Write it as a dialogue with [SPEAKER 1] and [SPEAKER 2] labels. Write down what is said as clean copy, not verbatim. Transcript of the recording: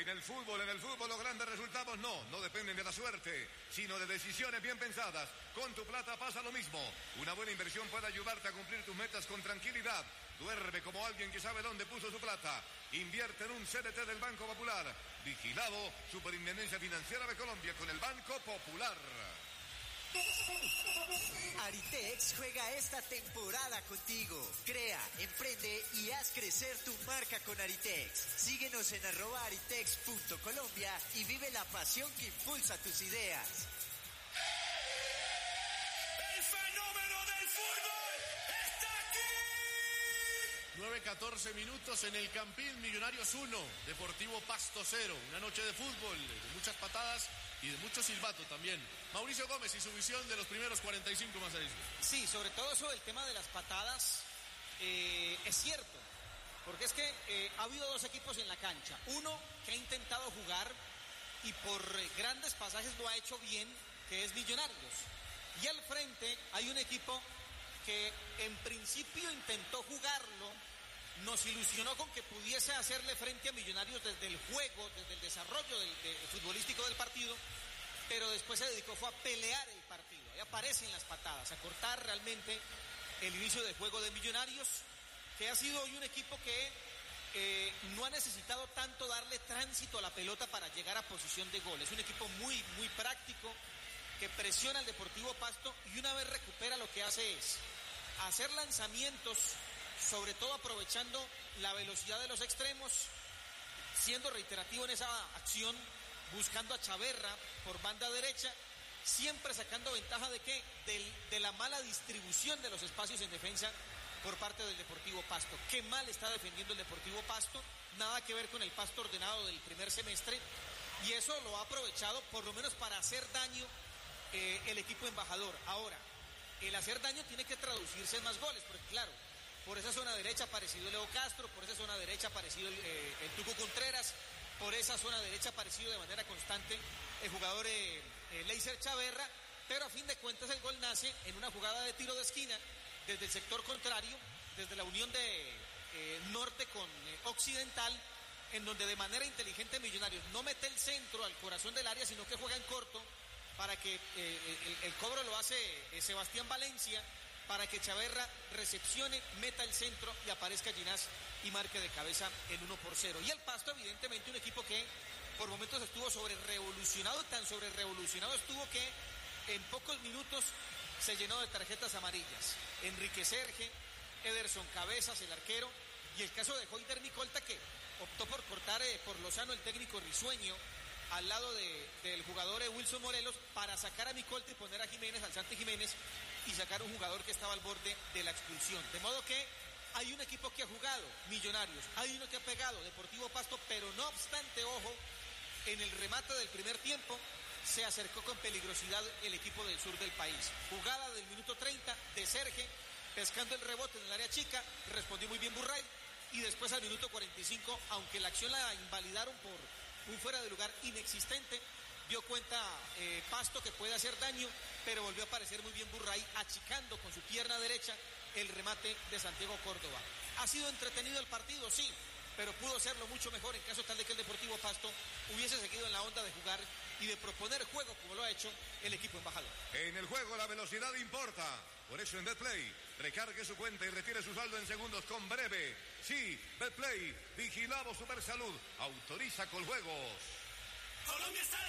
[SPEAKER 1] En el fútbol los grandes resultados no dependen de la suerte, sino de decisiones bien pensadas. Con tu plata pasa lo mismo. Una buena inversión puede ayudarte a cumplir tus metas con tranquilidad. Duerme como alguien que sabe dónde puso su plata. Invierte en un CDT del Banco Popular. Vigilado Superintendencia Financiera de Colombia con el Banco Popular.
[SPEAKER 2] Aritex juega esta temporada contigo. Crea, emprende y haz crecer tu marca con Aritex. Síguenos en @aritex.colombia y vive la pasión que impulsa tus ideas.
[SPEAKER 3] ¡El fenómeno del fútbol está aquí!
[SPEAKER 4] 9:14 minutos en el Campín. Millonarios 1, Deportivo Pasto 0. Una noche de fútbol, de muchas patadas y de mucho silbato también. Mauricio Gómez y su visión de los primeros 45 más 6.
[SPEAKER 5] Sí, sobre todo eso del tema de las patadas, es cierto, porque es que ha habido dos equipos en la cancha. Uno que ha intentado jugar y por grandes pasajes lo ha hecho bien, que es Millonarios. Y al frente hay un equipo que en principio intentó jugarlo, nos ilusionó con que pudiese hacerle frente a Millonarios desde el juego, desde el desarrollo del futbolístico del partido, pero después se dedicó fue a pelear el partido. Ahí aparecen las patadas, a cortar realmente el inicio de juego de Millonarios, que ha sido hoy un equipo que no ha necesitado tanto darle tránsito a la pelota para llegar a posición de gol. Es un equipo muy, muy práctico, que presiona al Deportivo Pasto y una vez recupera lo que hace es hacer lanzamientos, sobre todo aprovechando la velocidad de los extremos, siendo reiterativo en esa acción, buscando a Chaverra por banda derecha, siempre sacando ventaja de ¿qué? De la mala distribución de los espacios en defensa por parte del Deportivo Pasto. Qué mal está defendiendo el Deportivo Pasto, nada que ver con el Pasto ordenado del primer semestre, y eso lo ha aprovechado por lo menos para hacer daño el equipo embajador. Ahora, el hacer daño tiene que traducirse en más goles, porque claro, por esa zona derecha ha aparecido Leo Castro, por esa zona derecha ha aparecido el Tuco Contreras, por esa zona derecha ha aparecido de manera constante el jugador Leiser Chaverra, pero a fin de cuentas el gol nace en una jugada de tiro de esquina desde el sector contrario, desde la unión de norte con occidental, en donde de manera inteligente Millonarios no mete el centro al corazón del área, sino que juega en corto para que el cobro lo hace Sebastián Valencia, para que Chaverra recepcione, meta el centro y aparezca Ginás y marque de cabeza el 1-0. Y el Pasto, evidentemente, un equipo que por momentos estuvo sobre-revolucionado, tan sobre-revolucionado estuvo que en pocos minutos se llenó de tarjetas amarillas. Enrique Serge, Ederson Cabezas, el arquero, y el caso de Hoyder Nicolta, que optó por cortar por Lozano, el técnico risueño, al lado del jugador Wilson Morelos, para sacar a Nicolta y poner a Jiménez, al Santi Jiménez, y sacar un jugador que estaba al borde de la expulsión. De modo que hay un equipo que ha jugado, Millonarios, hay uno que ha pegado, Deportivo Pasto, pero no obstante, ojo, en el remate del primer tiempo se acercó con peligrosidad el equipo del sur del país. Jugada del minuto 30 de Serge, pescando el rebote en el área chica, respondió muy bien Burray, y después al minuto 45, aunque la acción la invalidaron por un fuera de lugar inexistente, dio cuenta Pasto que puede hacer daño, pero volvió a aparecer muy bien Burray, achicando con su pierna derecha el remate de Santiago Córdoba. ¿Ha sido entretenido el partido? Sí, pero pudo serlo mucho mejor en caso tal de que el Deportivo Pasto hubiese seguido en la onda de jugar y de proponer juego como lo ha hecho el equipo embajador.
[SPEAKER 1] En el juego la velocidad importa. Por eso en Betplay, recargue su cuenta y retire su saldo en segundos con Breve. Sí, Betplay, vigilado Supersalud, autoriza Coljuegos.
[SPEAKER 3] Colombia está